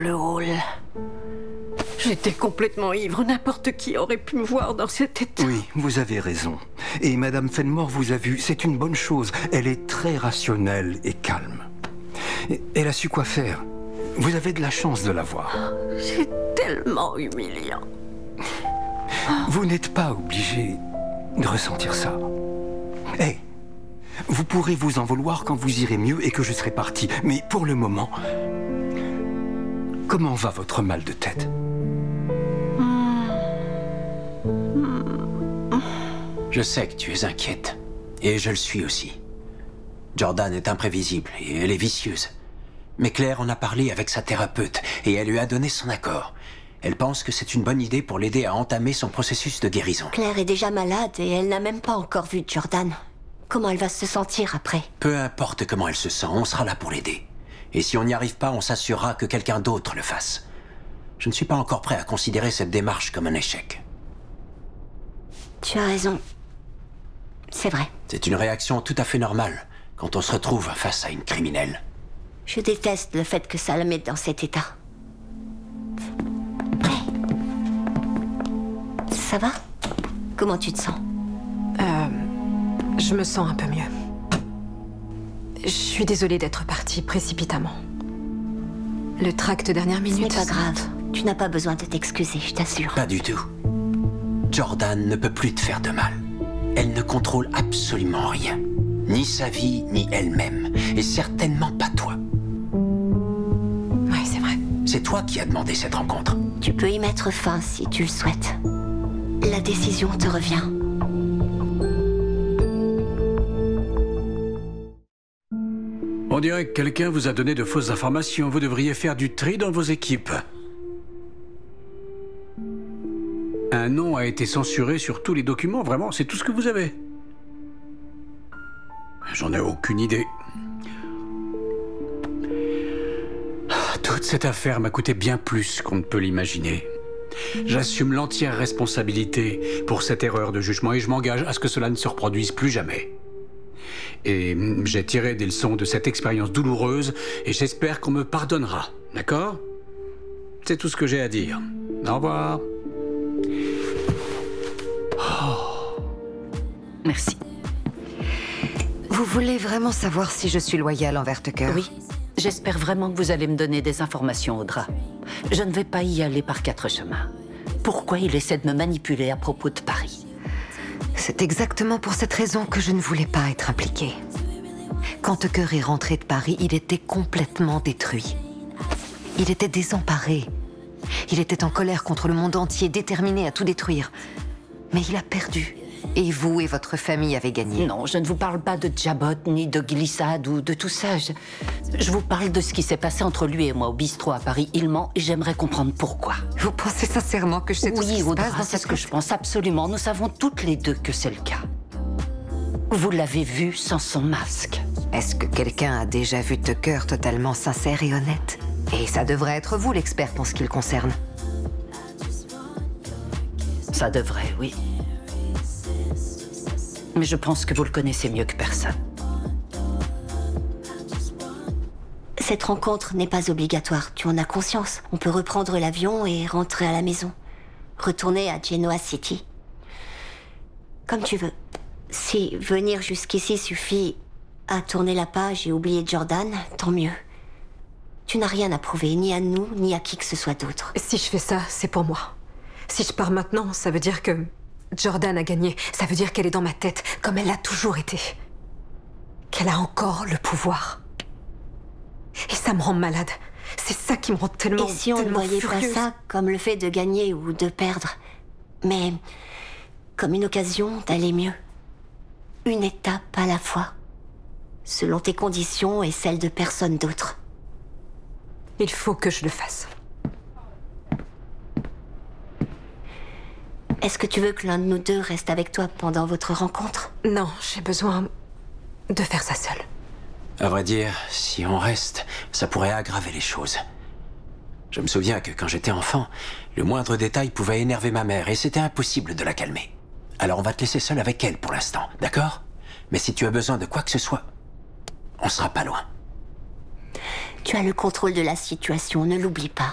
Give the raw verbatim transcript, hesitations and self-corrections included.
Le hall. J'étais complètement ivre. N'importe qui aurait pu me voir dans cet état. Oui, vous avez raison. Et Madame Fenmore vous a vu. C'est une bonne chose. Elle est très rationnelle et calme. Et elle a su quoi faire. Vous avez de la chance de la voir. C'est tellement humiliant. Vous n'êtes pas obligé de ressentir ça. Hé, hey, vous pourrez vous en vouloir quand vous irez mieux et que je serai parti. Mais pour le moment, comment va votre mal de tête? Je sais que tu es inquiète. Et je le suis aussi. Jordan est imprévisible et elle est vicieuse. Mais Claire en a parlé avec sa thérapeute et elle lui a donné son accord. Elle pense que c'est une bonne idée pour l'aider à entamer son processus de guérison. Claire est déjà malade et elle n'a même pas encore vu Jordan. Comment elle va se sentir après? Peu importe comment elle se sent, on sera là pour l'aider. Et si on n'y arrive pas, on s'assurera que quelqu'un d'autre le fasse. Je ne suis pas encore prêt à considérer cette démarche comme un échec. Tu as raison. C'est vrai. C'est une réaction tout à fait normale quand on se retrouve face à une criminelle. Je déteste le fait que ça la mette dans cet état. Ça va? Comment tu te sens? Euh... Je me sens un peu mieux. Je suis désolée d'être partie précipitamment. Le tract dernière minute... Ce n'est pas grave. Tu n'as pas besoin de t'excuser, je t'assure. Pas du tout. Jordan ne peut plus te faire de mal. Elle ne contrôle absolument rien. Ni sa vie, ni elle-même. Et certainement pas toi. Oui, c'est vrai. C'est toi qui as demandé cette rencontre. Tu peux y mettre fin si tu le souhaites. La décision te revient. On dirait que quelqu'un vous a donné de fausses informations. Vous devriez faire du tri dans vos équipes. Un nom a été censuré sur tous les documents, vraiment, c'est tout ce que vous avez. J'en ai aucune idée. Toute cette affaire m'a coûté bien plus qu'on ne peut l'imaginer. J'assume l'entière responsabilité pour cette erreur de jugement et je m'engage à ce que cela ne se reproduise plus jamais. Et j'ai tiré des leçons de cette expérience douloureuse et j'espère qu'on me pardonnera, d'accord? C'est tout ce que j'ai à dire. Au revoir. Oh. Merci. Vous voulez vraiment savoir si je suis loyale envers Tucker? Oui. J'espère vraiment que vous allez me donner des informations, Audra. Je ne vais pas y aller par quatre chemins. Pourquoi il essaie de me manipuler à propos de Paris? C'est exactement pour cette raison que je ne voulais pas être impliquée. Quand Tucker est rentré de Paris, il était complètement détruit. Il était désemparé. Il était en colère contre le monde entier, déterminé à tout détruire. Mais il a perdu. Et vous et votre famille avez gagné. Non, je ne vous parle pas de Jabot, ni de glissade ou de tout ça. Je, je vous parle de ce qui s'est passé entre lui et moi au bistrot à Paris. Il ment et j'aimerais comprendre pourquoi. Vous pensez sincèrement que je sais tout ce qui se Oui, passe Audra, dans c'est cette ce que tête? je pense absolument. Nous savons toutes les deux que c'est le cas. Vous l'avez vu sans son masque. Est-ce que quelqu'un a déjà vu Tucker totalement sincère et honnête? Et ça devrait être vous l'expert en ce qui le concerne. Ça devrait, oui. Mais je pense que vous le connaissez mieux que personne. Cette rencontre n'est pas obligatoire, tu en as conscience. On peut reprendre l'avion et rentrer à la maison. Retourner à Genoa City. Comme tu veux. Si venir jusqu'ici suffit à tourner la page et oublier Jordan, tant mieux. Tu n'as rien à prouver, ni à nous, ni à qui que ce soit d'autre. Si je fais ça, c'est pour moi. Si je pars maintenant, ça veut dire que Jordan a gagné. Ça veut dire qu'elle est dans ma tête, comme elle l'a toujours été. Qu'elle a encore le pouvoir. Et ça me rend malade. C'est ça qui me rend tellement, Et si on ne tellement voyait furieuse. pas ça comme le fait de gagner ou de perdre, mais comme une occasion d'aller mieux. Une étape à la fois. Selon tes conditions et celles de personne d'autre. Il faut que je le fasse. Est-ce que tu veux que l'un de nous deux reste avec toi pendant votre rencontre? Non, j'ai besoin de faire ça seule. À vrai dire, si on reste, ça pourrait aggraver les choses. Je me souviens que quand j'étais enfant, le moindre détail pouvait énerver ma mère et c'était impossible de la calmer. Alors on va te laisser seule avec elle pour l'instant, d'accord? Mais si tu as besoin de quoi que ce soit, on sera pas loin. Tu as le contrôle de la situation, ne l'oublie pas.